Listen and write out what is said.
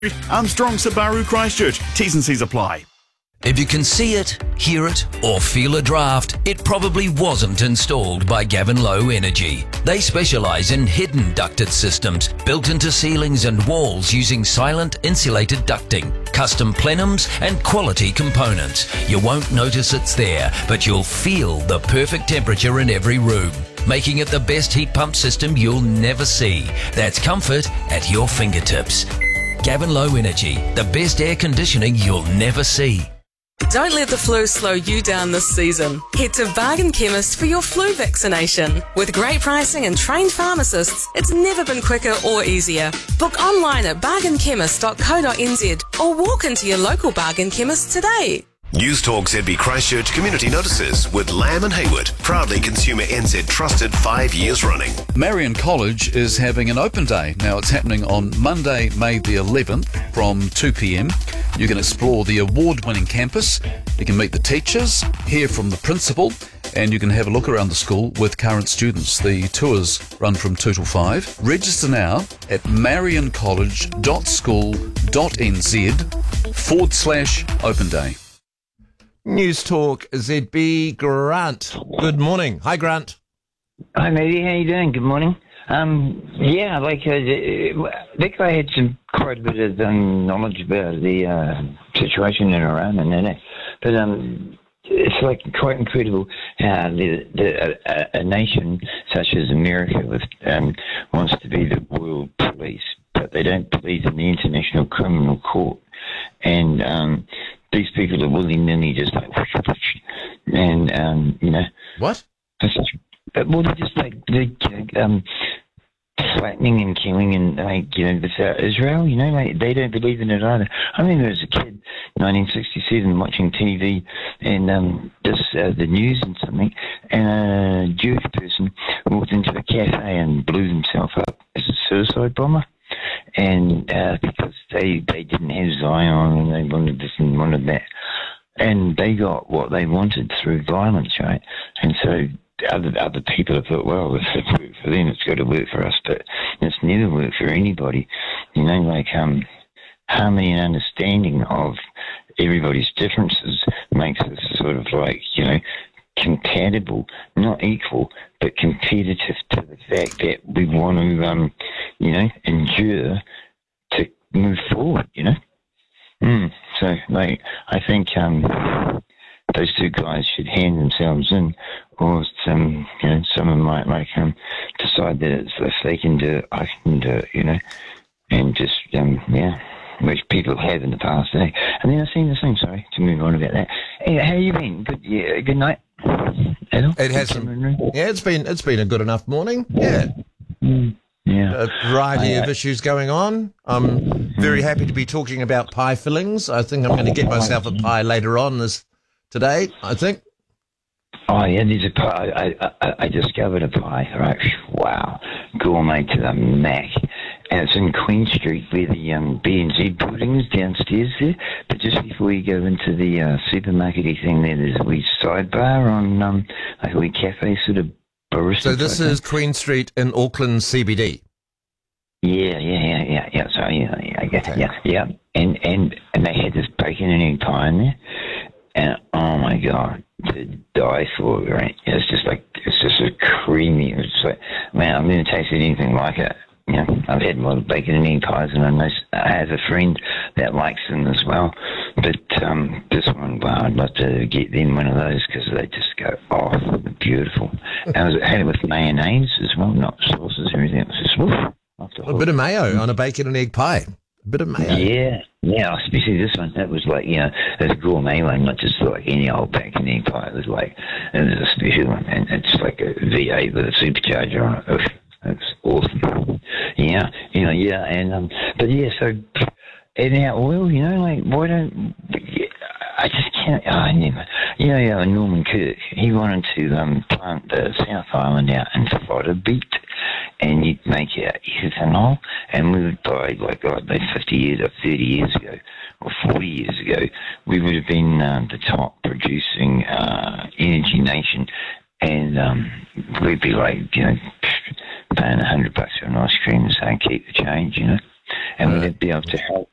Armstrong Subaru Christchurch. T's and C's apply. If you can see it, hear it, or feel a draft, it probably wasn't installed by Gavin Low Energy. They specialise in hidden ducted systems built into ceilings and walls using silent insulated ducting, custom plenums and quality components. You won't notice it's there, but you'll feel the perfect temperature in every room, making it the best heat pump system you'll never see. That's comfort at your fingertips. Gavin Low Energy, the best air conditioning you'll never see. Don't let the flu slow you down this season. Head to Bargain Chemist for your flu vaccination. With great pricing and trained pharmacists, it's never been quicker or easier. Book online at bargainchemist.co.nz or walk into your local Bargain Chemist today. News Talk ZB Christchurch Community Notices with Lamb and Hayward, proudly Consumer NZ trusted 5 years running. Marion College is having an open day. Now it's happening on Monday, May the 11th from 2 p.m. You can explore the award-winning campus, you can meet the teachers, hear from the principal, and you can have a look around the school with current students. The tours run from 2 till 5. Register now at marioncollege.school.nz/open day. News Talk ZB, Grant. Good morning. Hi, Grant. Hi, matey. How you doing? Good morning. That guy had quite a bit of knowledge about the situation in Iran and that. But it's like quite incredible how a nation such as America wants to be the world police, but they don't believe in the International Criminal Court. And these people are willy-nilly just like, and, What? Well, they're just like, flattening and killing and, without Israel, they don't believe in it either. I remember as a kid, 1967, watching TV and the news and something, and a Jewish person walked into a cafe and blew himself up as a suicide bomber. And because they didn't have Zion and they wanted this and wanted that. And they got what they wanted through violence, right? And so other people have thought, well, if it worked for them, it's got to work for us. But it's never worked for anybody. Harmony and understanding of everybody's differences makes us sort of compatible, not equal, but competitive to the fact that we want to, endure to move forward, So, I think those two guys should hand themselves in, or someone might decide that if they can do it, I can do it, and just, which people have in the past, eh? And then I've seen the same, sorry, to move on about that. Hey, how you been? Good night. Hello? It hasn't. Yeah, it's been a good enough morning. Yeah. Yeah. A variety of issues going on. I'm very happy to be talking about pie fillings. I think I'm going to get myself a pie later on today, I think. Oh, yeah, there's a pie. I discovered a pie, right? Wow. Gourmet to the mac. And it's in Queen Street where the B&Z building is downstairs there. But just before you go into the supermarket-y thing there's a wee sidebar on like a wee cafe sort of barista. So this is Queen Street in Auckland CBD? Yeah. Sorry, I get it. Yeah. And they had this bacon and egg pie in there. And oh my God, to die for, right? It's just a creamy, it's like, man, I've never tasted anything like it. I've had a lot of bacon and egg pies, and I have a friend that likes them as well. But this one, wow, I'd love to get them one of those because they just go off. They're beautiful. And I had it with mayonnaise as well, not sauces or anything. It was just a bit of mayo on a bacon and egg pie. A bit of mayo. Yeah, especially this one. That was like, it's a gourmet one, not just like any old bacon and egg pie. It was a special one, and it's like a V8 with a supercharger on it. Oof. That's awesome. Yeah, and but yeah, so adding out oil, why don't I just can't? I never, Norman Kirk, he wanted to plant the South Island out into fodder beet, and you'd make it ethanol, and we would buy 50 years or 30 years ago, or 40 years ago, we would have been the top producing energy nation. And we'd be paying $100 for an ice cream and saying keep the change, and we'd be able to help